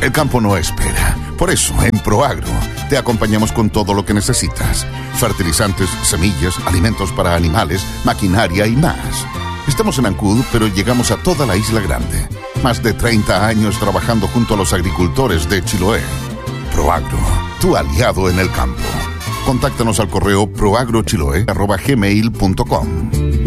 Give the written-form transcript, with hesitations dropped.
El campo no espera. Por eso, en Proagro, te acompañamos con todo lo que necesitas. Fertilizantes, semillas, alimentos para animales, maquinaria y más. Estamos en Ancud, pero llegamos a toda la Isla Grande. Más de 30 años trabajando junto a los agricultores de Chiloé. Proagro, tu aliado en el campo. Contáctanos al correo proagrochiloe@gmail.com.